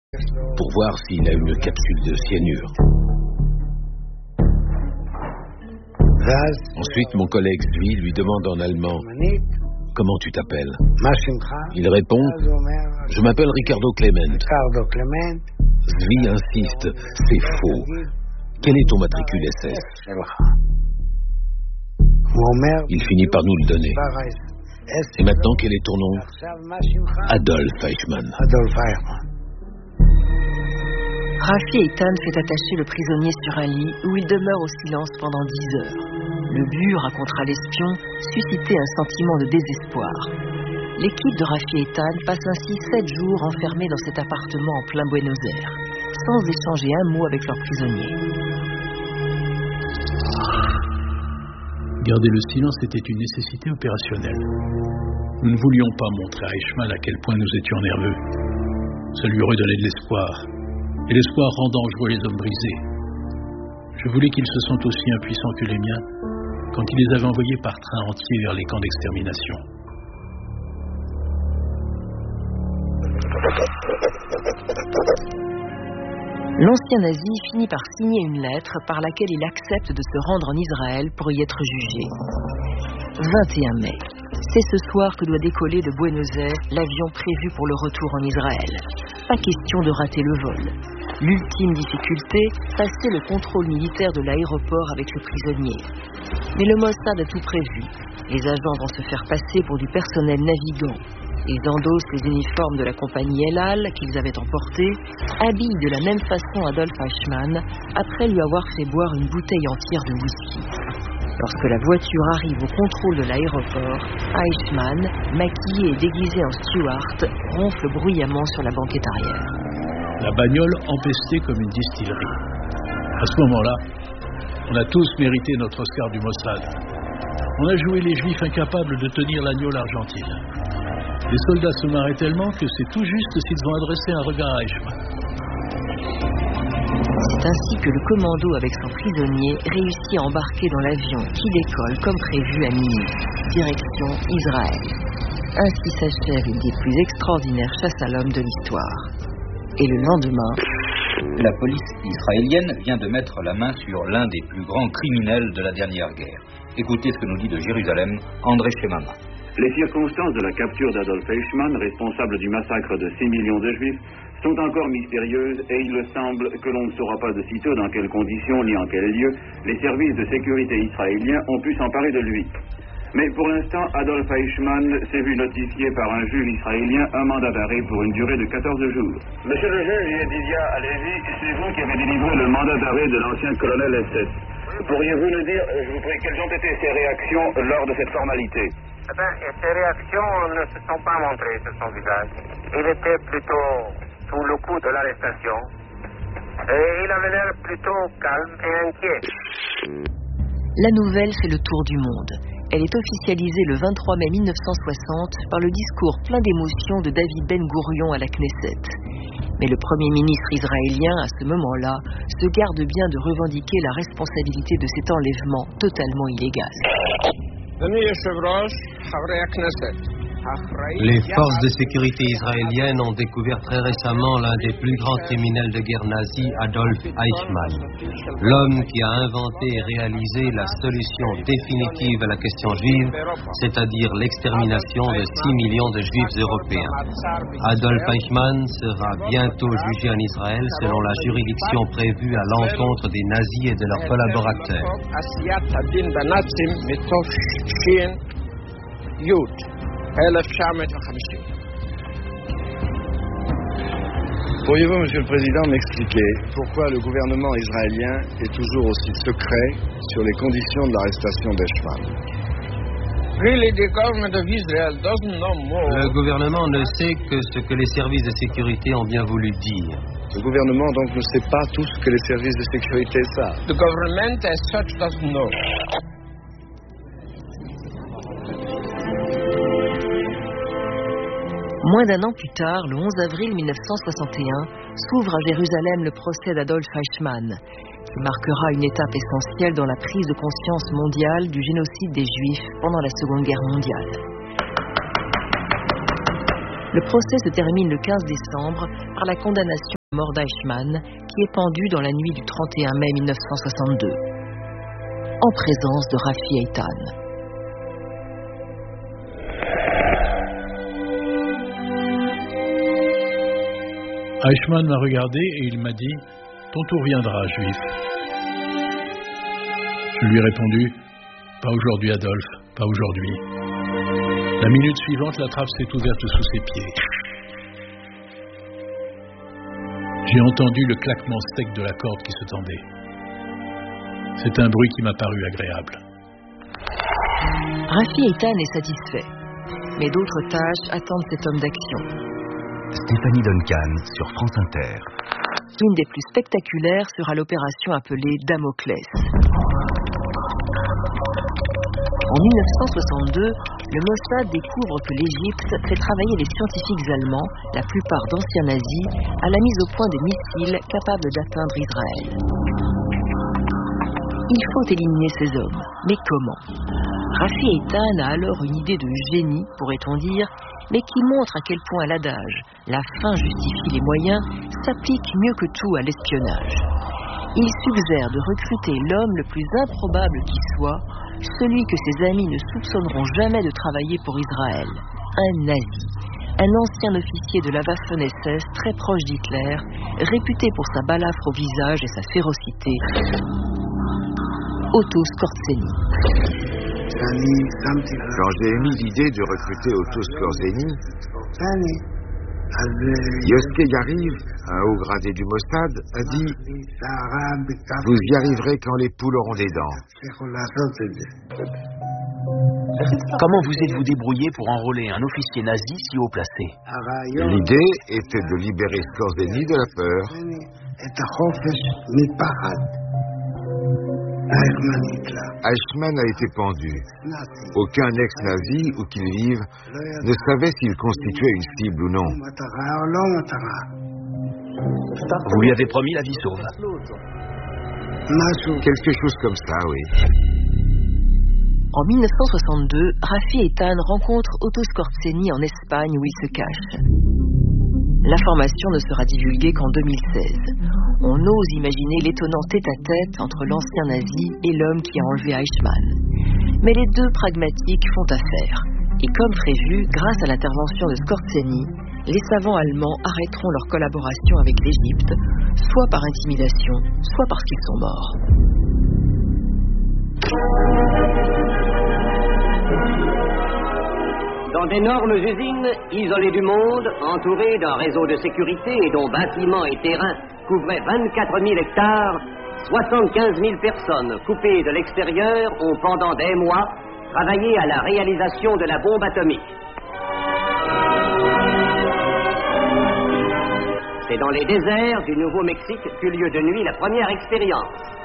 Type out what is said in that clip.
pour voir s'il a une capsule de cyanure. Ensuite, mon collègue Zvi lui demande en allemand « Comment tu t'appelles ?» Il répond « Je m'appelle Ricardo Clement. » Zvi insiste « C'est faux. Quel est ton matricule SS ?» Il finit par nous le donner. Et maintenant, quel est ton nom ? Adolf Eichmann. Rafi Eitan fait attacher le prisonnier sur un lit où il demeure au silence pendant 10 heures. Le but, racontera l'espion, suscitait un sentiment de désespoir. L'équipe de Rafi Eitan passe ainsi 7 jours enfermés dans cet appartement en plein Buenos Aires, sans échanger un mot avec leurs prisonniers. Garder le silence était une nécessité opérationnelle. Nous ne voulions pas montrer à Eichmann à quel point nous étions nerveux. Ça lui redonnait de l'espoir. Et l'espoir rend dangereux les hommes brisés. Je voulais qu'ils se sentent aussi impuissants que les miens quand ils les avaient envoyés par train entier vers les camps d'extermination. L'ancien nazi finit par signer une lettre par laquelle il accepte de se rendre en Israël pour y être jugé. 21 mai. C'est ce soir que doit décoller de Buenos Aires l'avion prévu pour le retour en Israël. Pas question de rater le vol. L'ultime difficulté, passer le contrôle militaire de l'aéroport avec le prisonnier. Mais le Mossad a tout prévu. Les agents vont se faire passer pour du personnel navigant. Ils endossent les uniformes de la compagnie El Al qu'ils avaient emportés, habillent de la même façon Adolf Eichmann après lui avoir fait boire une bouteille entière de whisky. Lorsque la voiture arrive au contrôle de l'aéroport, Eichmann, maquillé et déguisé en steward, ronfle bruyamment sur la banquette arrière. La bagnole empestée comme une distillerie. À ce moment-là, on a tous mérité notre Oscar du Mossad. On a joué les Juifs incapables de tenir l'agneau l'Argentine. Les soldats se marraient tellement que c'est tout juste s'ils ont adressé un regard à Eichmann. C'est ainsi que le commando avec son prisonnier réussit à embarquer dans l'avion qui décolle comme prévu à minuit, direction Israël. Ainsi s'achève une des plus extraordinaires chasses à l'homme de l'histoire. Et le lendemain, la police israélienne vient de mettre la main sur l'un des plus grands criminels de la dernière guerre. Écoutez ce que nous dit de Jérusalem André Shemama. Les circonstances de la capture d'Adolf Eichmann, responsable du massacre de 6 millions de Juifs, sont encore mystérieuses et il semble que l'on ne saura pas de sitôt dans quelles conditions ni en quel lieu les services de sécurité israéliens ont pu s'emparer de lui. Mais pour l'instant, Adolf Eichmann s'est vu notifier par un juge israélien un mandat d'arrêt pour une durée de 14 jours. Monsieur le juge Yedidia Alevi, c'est vous qui avez délivré le mandat d'arrêt de l'ancien colonel SS. Pourriez-vous nous dire, je vous prie, quelles ont été ses réactions lors de cette formalité? Ses réactions ne se sont pas montrées sur son visage. Il était plutôt sous le coup de l'arrestation. Et il avait l'air plutôt calme et inquiet. La nouvelle fait le tour du monde. Elle est officialisée le 23 mai 1960 par le discours plein d'émotion de David Ben Gourion à la Knesset. Mais le Premier ministre israélien, à ce moment-là, se garde bien de revendiquer la responsabilité de cet enlèvement totalement illégal. Les forces de sécurité israéliennes ont découvert très récemment l'un des plus grands criminels de guerre nazis, Adolf Eichmann. L'homme qui a inventé et réalisé la solution définitive à la question juive, c'est-à-dire l'extermination de 6 millions de juifs européens. Adolf Eichmann sera bientôt jugé en Israël selon la juridiction prévue à l'encontre des nazis et de leurs collaborateurs. Pourriez-vous, Monsieur le Président, m'expliquer pourquoi le gouvernement israélien est toujours aussi secret sur les conditions de l'arrestation d'Eichmann? Le gouvernement ne sait que ce que les services de sécurité ont bien voulu dire. Le gouvernement donc ne sait pas tout ce que les services de sécurité savent. The government as such doesn't know. Moins d'un an plus tard, le 11 avril 1961, s'ouvre à Jérusalem le procès d'Adolf Eichmann, qui marquera une étape essentielle dans la prise de conscience mondiale du génocide des Juifs pendant la Seconde Guerre mondiale. Le procès se termine le 15 décembre par la condamnation mort d'Eichmann, qui est pendu dans la nuit du 31 mai 1962, en présence de Rafi Eitan. Eichmann m'a regardé et il m'a dit « Ton tour viendra, juif ». Je lui ai répondu « Pas aujourd'hui, Adolphe, pas aujourd'hui ». La minute suivante, la trappe s'est ouverte sous ses pieds. J'ai entendu le claquement sec de la corde qui se tendait. C'est un bruit qui m'a paru agréable. Rafi Eitan est satisfait, mais d'autres tâches attendent cet homme d'action. Stéphanie Duncan sur France Inter. Une des plus spectaculaires sera l'opération appelée Damoclès. En 1962, le Mossad découvre que l'Égypte fait travailler les scientifiques allemands, la plupart d'anciens nazis, à la mise au point des missiles capables d'atteindre Israël. Il faut éliminer ces hommes, mais comment? Rafi Eitan a alors une idée de génie, pourrait-on dire, mais qui montre à quel point l'adage « la fin justifie les moyens » s'applique mieux que tout à l'espionnage. Il suggère de recruter l'homme le plus improbable qui soit, celui que ses amis ne soupçonneront jamais de travailler pour Israël, un nazi, un ancien officier de la Waffen-SS très proche d'Hitler, réputé pour sa balafre au visage et sa férocité, Otto Skorzeny. Quand j'ai émis l'idée de recruter Otto Skorzeny, Yoske Yariv, un haut gradé du Mossad, a dit « Vous y arriverez quand les poules auront des dents ». Comment vous êtes-vous débrouillé pour enrôler un officier nazi si haut placé? L'idée était de libérer Skorzeny de la peur. Eichmann a été pendu. Aucun ex-nazi, où qu'il vive, ne savait s'il constituait une cible ou non. Vous lui avez promis la vie sauve? Quelque chose comme ça, oui. En 1962, Rafi Eitan rencontre Otto Skorzeny en Espagne où il se cache. L'information ne sera divulguée qu'en 2016. On ose imaginer l'étonnant tête-à-tête entre l'ancien nazi et l'homme qui a enlevé Eichmann. Mais les deux pragmatiques font affaire. Et comme prévu, grâce à l'intervention de Skorzeny, les savants allemands arrêteront leur collaboration avec l'Égypte, soit par intimidation, soit parce qu'ils sont morts. Dans d'énormes usines, isolées du monde, entourées d'un réseau de sécurité et dont bâtiments et terrains couvraient 24 000 hectares, 75 000 personnes coupées de l'extérieur ont pendant des mois travaillé à la réalisation de la bombe atomique. C'est dans les déserts du Nouveau-Mexique qu'eut lieu de nuit la première expérience.